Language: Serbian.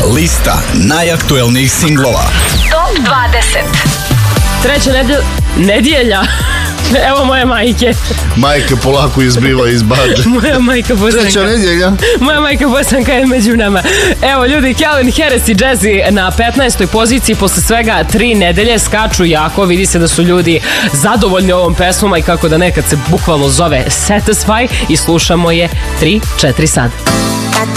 Lista najaktuelnijih singlova. Top 20. Treća nedjelja. Evo moje majke. Majke polako izbiva iz bađe. Moja majka Bosanka. Treća nedjelja. Moja majka Bosanka je među nama. Evo ljudi, Calvin Harris i Jazzy na 15. poziciji posle svega 3 nedelje skaču jako. Vidi se da su ljudi zadovoljni ovom pesmom i kako da nekad se bukvalno zove Satisfy i slušamo je 3-4 sad.